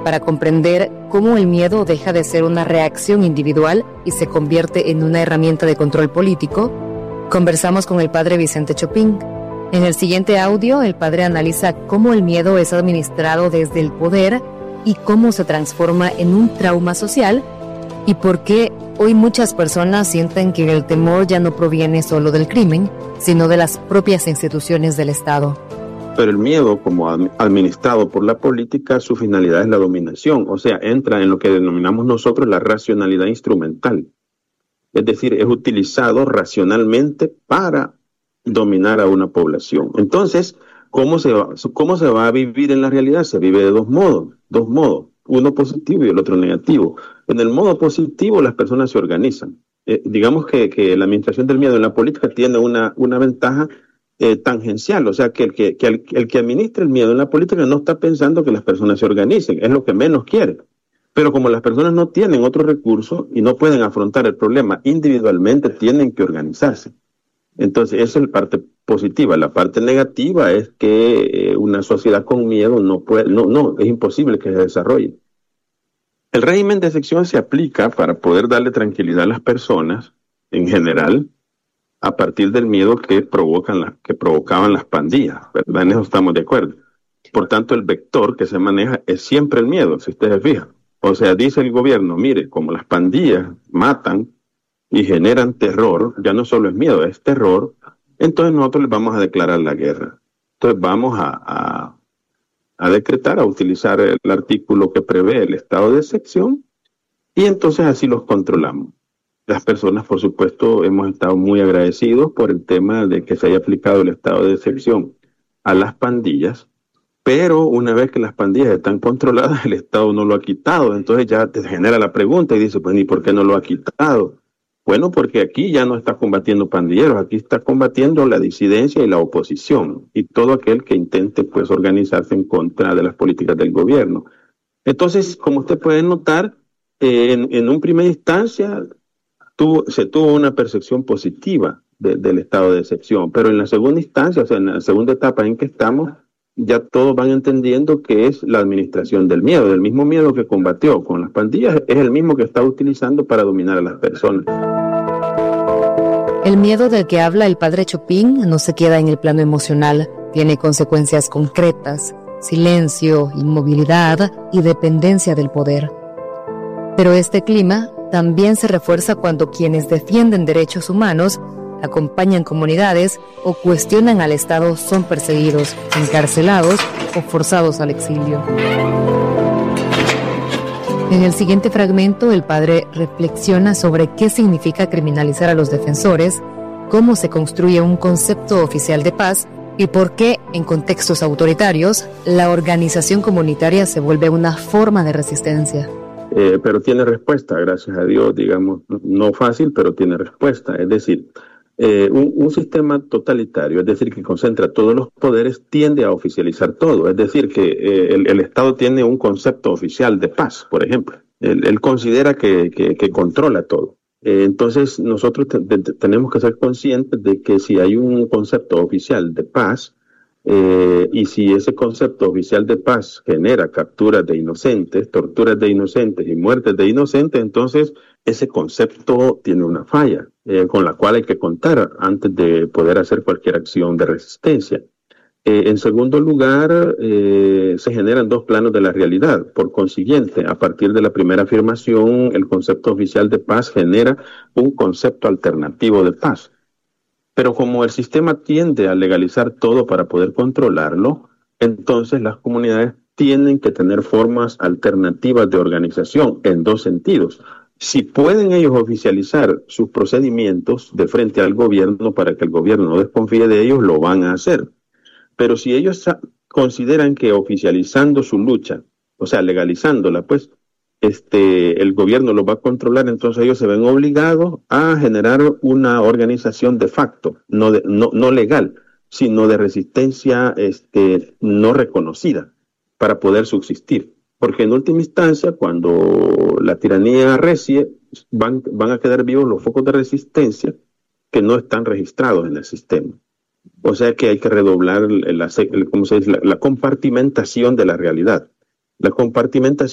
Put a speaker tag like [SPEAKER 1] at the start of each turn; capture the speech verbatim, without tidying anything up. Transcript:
[SPEAKER 1] para comprender cómo el miedo deja de ser una reacción individual y se convierte en una herramienta de control político, conversamos con el padre Vicente Chopin. En el siguiente audio, el padre analiza cómo el miedo es administrado desde el poder y cómo se transforma en un trauma social y por qué hoy muchas personas sienten que el temor ya no proviene solo del crimen, sino de las propias instituciones del Estado.
[SPEAKER 2] Pero el miedo, como administrado por la política, su finalidad es la dominación, o sea, entra en lo que denominamos nosotros la racionalidad instrumental. Es decir, es utilizado racionalmente para dominar a una población. Entonces, ¿cómo se va, cómo se va a vivir en la realidad? Se vive de dos modos, dos modos, uno positivo y el otro negativo. En el modo positivo, las personas se organizan. Eh, digamos que, que la administración del miedo en la política tiene una, una ventaja Eh, tangencial, o sea que, el que, que el, el que administra el miedo en la política no está pensando que las personas se organicen, es lo que menos quiere. Pero como las personas no tienen otro recurso y no pueden afrontar el problema individualmente, tienen que organizarse. Entonces, esa es la parte positiva. La parte negativa es que eh, una sociedad con miedo no puede, no, no, es imposible que se desarrolle. El régimen de excepción se aplica para poder darle tranquilidad a las personas en general, a partir del miedo que provocan la, que provocaban las pandillas, ¿verdad? En eso estamos de acuerdo. Por tanto, el vector que se maneja es siempre el miedo, si ustedes se fijan. O sea, dice el gobierno, mire, como las pandillas matan y generan terror, ya no solo es miedo, es terror, entonces nosotros les vamos a declarar la guerra. Entonces vamos a, a, a decretar, a utilizar el artículo que prevé el estado de excepción y entonces así los controlamos. Las personas, por supuesto, hemos estado muy agradecidos por el tema de que se haya aplicado el estado de excepción a las pandillas, pero una vez que las pandillas están controladas, el Estado no lo ha quitado. Entonces ya te genera la pregunta y dice, pues, ¿y por qué no lo ha quitado? Bueno, porque aquí ya no está combatiendo pandilleros, aquí está combatiendo la disidencia y la oposición y todo aquel que intente, pues, organizarse en contra de las políticas del gobierno. Entonces, como usted puede notar, eh, en, en un primera instancia, Tuvo, se tuvo una percepción positiva de, del estado de excepción, pero en la segunda instancia, o sea, en la segunda etapa en que estamos, ya todos van entendiendo que es la administración del miedo, del mismo miedo que combatió con las pandillas, es el mismo que está utilizando para dominar a las personas.
[SPEAKER 1] El miedo del que habla el padre Chopin no se queda en el plano emocional, tiene consecuencias concretas, silencio, inmovilidad y dependencia del poder. Pero este clima también se refuerza cuando quienes defienden derechos humanos, acompañan comunidades o cuestionan al Estado son perseguidos, encarcelados o forzados al exilio. En el siguiente fragmento, el padre reflexiona sobre qué significa criminalizar a los defensores, cómo se construye un concepto oficial de paz y por qué, en contextos autoritarios, la organización comunitaria se vuelve una forma de resistencia.
[SPEAKER 2] Eh, pero tiene respuesta, gracias a Dios, digamos, no fácil, pero tiene respuesta. Es decir, eh, un, un sistema totalitario, es decir, que concentra todos los poderes, tiende a oficializar todo. Es decir, que eh, el, el Estado tiene un concepto oficial de paz, por ejemplo. Él, él considera que, que, que controla todo. Eh, entonces, nosotros te, te, tenemos que ser conscientes de que si hay un concepto oficial de paz, Eh, y si ese concepto oficial de paz genera capturas de inocentes, torturas de inocentes y muertes de inocentes, entonces ese concepto tiene una falla eh, con la cual hay que contar antes de poder hacer cualquier acción de resistencia. Eh, en segundo lugar, eh, se generan dos planos de la realidad. Por consiguiente, a partir de la primera afirmación, el concepto oficial de paz genera un concepto alternativo de paz. Pero como el sistema tiende a legalizar todo para poder controlarlo, entonces las comunidades tienen que tener formas alternativas de organización en dos sentidos. Si pueden ellos oficializar sus procedimientos de frente al gobierno para que el gobierno no desconfíe de ellos, lo van a hacer. Pero si ellos consideran que oficializando su lucha, o sea, legalizándola, pues, Este, el gobierno lo va a controlar, entonces ellos se ven obligados a generar una organización de facto, no, de, no, no legal, sino de resistencia este, no reconocida para poder subsistir. Porque en última instancia, cuando la tiranía arrecie, van, van a quedar vivos los focos de resistencia que no están registrados en el sistema. O sea que hay que redoblar la, la, ¿cómo se dice? la, la compartimentación de la realidad. La compartimentación